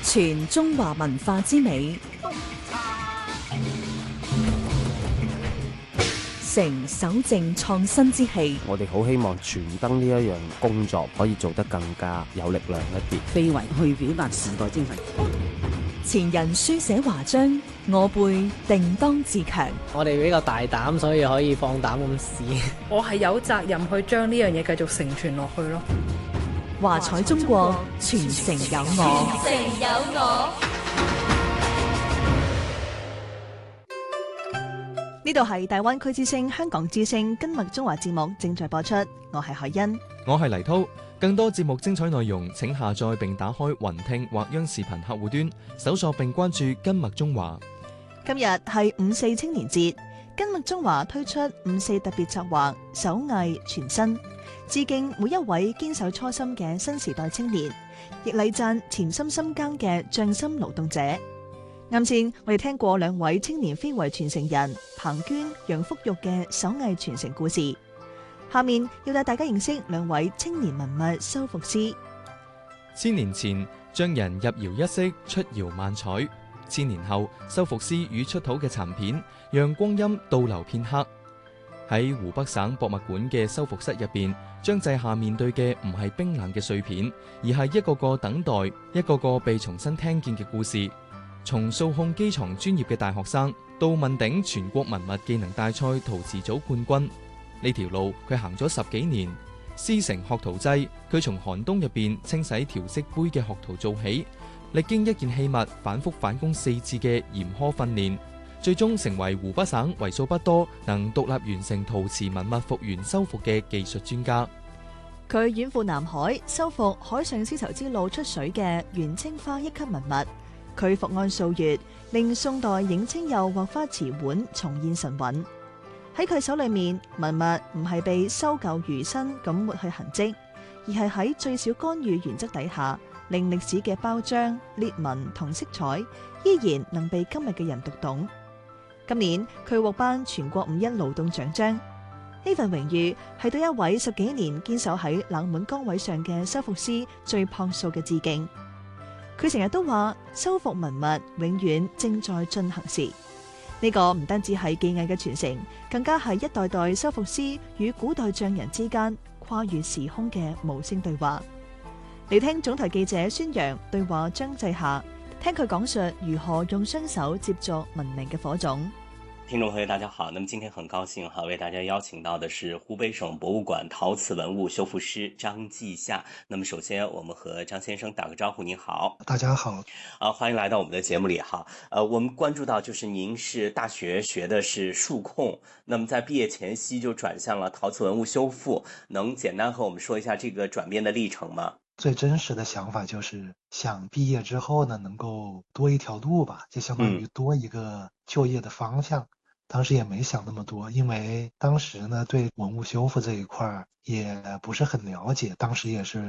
傳中華文化之美，成守正創新之氣。 我哋好希望傳燈呢一樣工作可以做得更加有力量一啲， 非遺去表達時代精神。 前人書寫華章，我輩定當自強。 我哋比較大膽，所以可以放膽咁試。 我係有責任去將呢樣嘢繼續承傳落去咯。 華彩中國，傳承有我。 傳承有我。 呢度係大灣區之聲、香港之聲金麥中華節目正在播出，我係海欣， 我係黎濤。更多節目精彩內容，請下載並打開雲聽或央視頻客戶端，搜索並關注金麥中華。 今日係5·4青年節，金麥中華推出5·4特別策劃，手藝傳新，致敬每一位堅守初心嘅新時代青年，亦禮讚潛心深耕嘅匠心勞動者。啱先我哋聽過2位青年非遺傳承人彭娟、楊福玉嘅手藝傳承故事。下面要帶大家認識2位青年文物修復師。 千年前，匠人入窯一式，出窯萬彩。千年後，修復師與出土嘅殘片，讓光陰倒流片刻。喺湖北省博物館嘅修復室入邊，張祭夏面對嘅唔係冰冷嘅碎片，而係一個個等待、一個個被重新聽見嘅故事。從數控機床專業嘅大學生，到問鼎全國文物技能大賽陶瓷組冠軍。呢條路佢行咗10幾年，師承學徒制，佢從寒冬入邊清洗調色杯嘅學徒做起，歷經一件器物反覆返工4次嘅嚴苛訓練，最終成為湖北省為數不多能獨立完成陶瓷文物復原修復嘅技術專家。 佢遠赴南海修復海上絲綢之路出水嘅元青花1級文物，佢伏案數月，令宋代影青釉或花瓷碗重現神韻。喺佢手裏面，文物唔係被修舊如新咁抹去痕跡，而係喺最少干預原則底下，令歷史嘅包裝、裂紋同色彩依然能被今日嘅人讀懂。今年佢獲頒全國5·1勞動獎章，呢份榮譽係對一位10幾年堅守喺冷門崗位上嘅修復師最樸素嘅致敬。佢成日都話，修復文物永遠正在進行時。呢個唔單止係技藝嘅傳承，更加係一代代修復師與古代匠人之間跨越時空嘅無聲對話。嚟聽總台記者孫陽對話張祭夏，聽佢講述如何用雙手接續文明嘅火種。 聽眾朋友大家好，那麼今天很高興為大家邀請到的是湖北省博物館陶瓷文物修復師張祭夏。那麼首先我們和張先生打個招呼。您好。 大家好。 歡迎來到我們的節目裏哈。我們關注到就是您是大學學的是數控，那麼在畢業前夕就轉向了陶瓷文物修復，能簡單和我們說一下這個轉變的歷程嗎？ 最真實的想法就是想畢業之後呢，能夠多一條路吧，就相當於多一個就業的方向。當時也沒想那麼多，因為當時呢對文物修復這一塊也不是很了解，當時也是